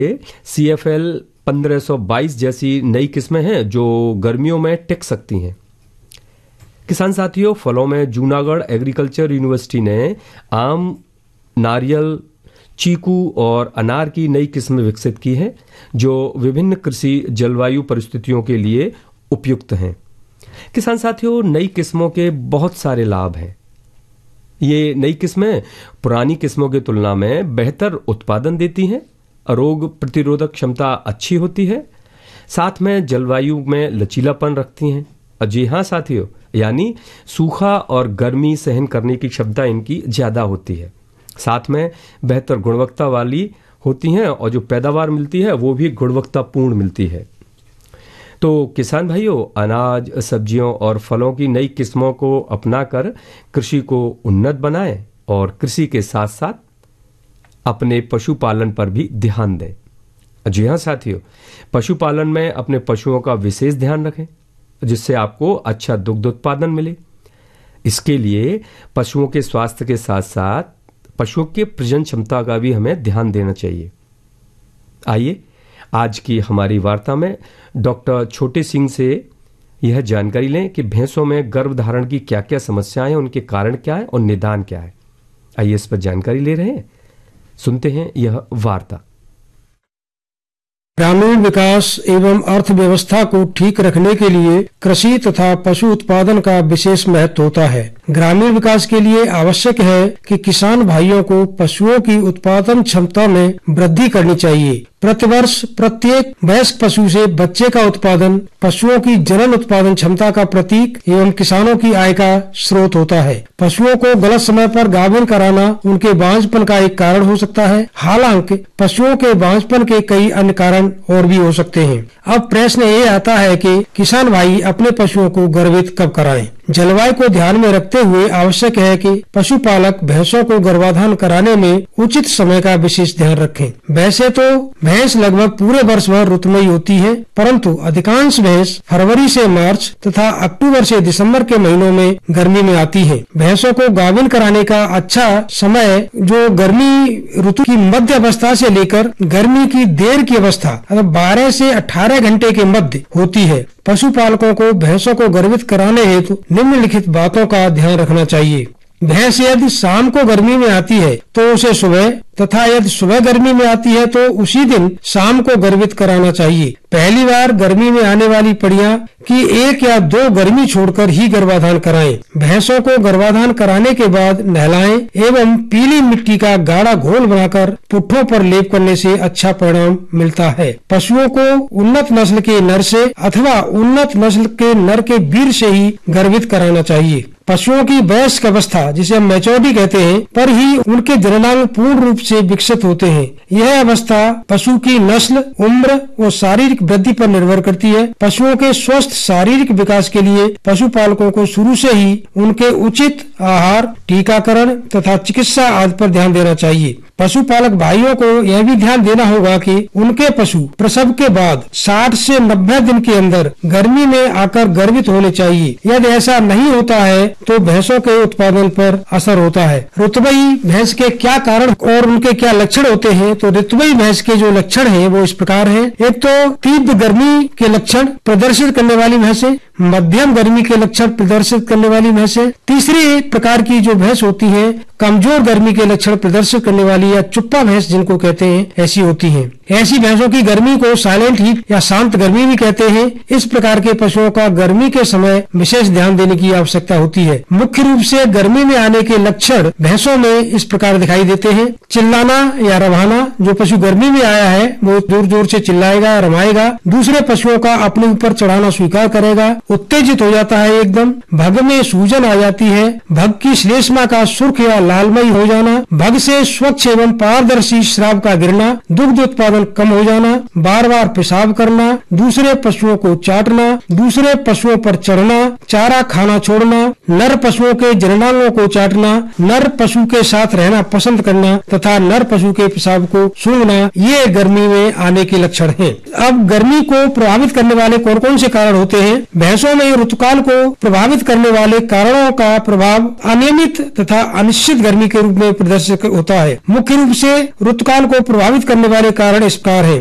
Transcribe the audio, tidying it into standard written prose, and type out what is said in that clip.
CFL 1522 जैसी नई किस्में हैं जो गर्मियों में टिक सकती हैं। किसान साथियों, फलों में जूनागढ़ एग्रीकल्चर यूनिवर्सिटी ने आम, नारियल, चीकू और अनार की नई किस्में विकसित की हैं जो विभिन्न कृषि जलवायु परिस्थितियों के लिए उपयुक्त हैं। किसान साथियों, नई किस्मों के बहुत सारे लाभ हैं। ये नई किस्में पुरानी किस्मों की तुलना में बेहतर उत्पादन देती हैं, रोग प्रतिरोधक क्षमता अच्छी होती है, साथ में जलवायु में लचीलापन रखती हैं। जी हाँ साथियों, यानी सूखा और गर्मी सहन करने की क्षमता इनकी ज्यादा होती है, साथ में बेहतर गुणवत्ता वाली होती हैं और जो पैदावार मिलती है वो भी गुणवत्तापूर्ण मिलती है। तो किसान भाइयों, अनाज, सब्जियों और फलों की नई किस्मों को अपनाकर कृषि को उन्नत बनाएं और कृषि के साथ साथ अपने पशुपालन पर भी ध्यान दें। जी हाँ साथियों, पशुपालन में अपने पशुओं का विशेष ध्यान रखें जिससे आपको अच्छा दुग्ध उत्पादन मिले। इसके लिए पशुओं के स्वास्थ्य के साथ साथ पशुओं के प्रजनन क्षमता का भी हमें ध्यान देना चाहिए। आइए आज की हमारी वार्ता में डॉक्टर छोटे सिंह से यह जानकारी लें कि भैंसों में गर्भधारण की क्या क्या समस्याएं हैं, उनके कारण क्या है और निदान क्या है। आइए इस पर जानकारी ले रहे हैं, सुनते हैं यह वार्ता। ग्रामीण विकास एवं अर्थव्यवस्था को ठीक रखने के लिए कृषि तथा पशु उत्पादन का विशेष महत्व होता है। ग्रामीण विकास के लिए आवश्यक है कि किसान भाइयों को पशुओं की उत्पादन क्षमता में वृद्धि करनी चाहिए। प्रतिवर्ष प्रत्येक वयस्क पशु से बच्चे का उत्पादन पशुओं की जनन उत्पादन क्षमता का प्रतीक एवं किसानों की आय का स्रोत होता है। पशुओं को गलत समय पर गाभिन कराना उनके बांझपन का एक कारण हो सकता है। हालांकि पशुओं के बांझपन के कई अन्य कारण और भी हो सकते हैं। अब प्रश्न ये आता है कि किसान भाई अपने पशुओं को गर्भित कब कराएं? जलवायु को ध्यान में रखते हुए आवश्यक है कि पशुपालक भैंसों को गर्भाधान कराने में उचित समय का विशेष ध्यान रखें। वैसे तो भैंस लगभग पूरे वर्ष भर ऋतुमयी होती है, परंतु अधिकांश भैंस फरवरी से मार्च तथा अक्टूबर से दिसंबर के महीनों में गर्मी में आती है। भैंसों को गाभिन कराने का अच्छा समय जो गर्मी ऋतु की मध्य अवस्था से लेकर गर्मी की देर की अवस्था 12 से 18 घंटे के मध्य होती है। पशुपालकों को भैंसों को गर्भित कराने हेतु निम्नलिखित बातों का ध्यान रखना चाहिए। भैंस यदि शाम को गर्मी में आती है तो उसे सुबह तथा यदि सुबह गर्मी में आती है तो उसी दिन शाम को गर्भित कराना चाहिए। पहली बार गर्मी में आने वाली पड़ियां की 1 या 2 गर्मी छोड़कर ही गर्भाधान कराएं। भैंसों को गर्भाधान कराने के बाद नहलाएं एवं पीली मिट्टी का गाढ़ा घोल बनाकर पुट्ठों पर लेप करने से अच्छा परिणाम मिलता है। पशुओं को उन्नत नस्ल के नर से अथवा उन्नत नस्ल के नर के वीर्य से ही गर्भित कराना चाहिए। पशुओं की वयस्क अवस्था जिसे हम मैच्योरिटी कहते हैं पर ही उनके जननांग पूर्ण रूप से विकसित होते हैं। यह अवस्था पशु की नस्ल, उम्र और शारीरिक वृद्धि पर निर्भर करती है। पशुओं के स्वस्थ शारीरिक विकास के लिए पशुपालकों को शुरू से ही उनके उचित आहार, टीकाकरण तथा चिकित्सा आदि पर ध्यान देना चाहिए। पशुपालक भाइयों को यह भी ध्यान देना होगा कि उनके पशु प्रसव के बाद 60 से 90 दिन के अंदर गर्मी में आकर गर्भित होने चाहिए। यदि ऐसा नहीं होता है तो भैंसों के उत्पादन पर असर होता है। ऋतुमयी भैंस के क्या कारण और उनके क्या लक्षण होते हैं? तो ऋतुमयी भैंस के जो लक्षण हैं वो इस प्रकार हैं। एक तो तीव्र गर्मी के लक्षण प्रदर्शित करने वाली भैंसें, मध्यम गर्मी के लक्षण प्रदर्शित करने वाली भैंसें। तीसरी प्रकार की जो भैंस होती है कमजोर गर्मी के लक्षण प्रदर्शित करने वाली या चुप्पा भैंस जिनको कहते हैं, ऐसी होती हैं। ऐसी भैंसों की गर्मी को साइलेंट हीट या शांत गर्मी भी कहते हैं। इस प्रकार के पशुओं का गर्मी के समय विशेष ध्यान देने की आवश्यकता होती है। मुख्य रूप से गर्मी में आने के लक्षण भैंसों में इस प्रकार दिखाई देते हैं। चिल्लाना या रवाना, जो पशु गर्मी में आया है वो जोर जोर से चिल्लाएगा, रमाएगा, दूसरे पशुओं का अपने ऊपर चढ़ाना स्वीकार करेगा, उत्तेजित हो जाता है एकदम। भग में सूजन आ जाती है, भग की श्लेष्मा का सुर्ख या लालमयी हो जाना, भग से स्वच्छ एवं पारदर्शी श्राव का गिरना, दुग्ध उत्पादन कम हो जाना, बार बार पेशाब करना, दूसरे पशुओं को चाटना, दूसरे पशुओं पर चढ़ना, चारा खाना छोड़ना, नर पशुओं के जननांगों को चाटना, नर पशु के साथ रहना पसंद करना तथा नर पशु के पेशाब को सूंघना, ये गर्मी में आने के लक्षण हैं। अब गर्मी को प्रभावित करने वाले कौन कौन से कारण होते हैं? भैंसों में ऋतुकाल को प्रभावित करने वाले कारणों का प्रभाव अनियमित तथा अनिश्चित गर्मी के रूप में प्रदर्शित होता है। मुख्य रूप से ऋतुकाल को प्रभावित करने वाले कारण उदाहरण इस प्रकार है।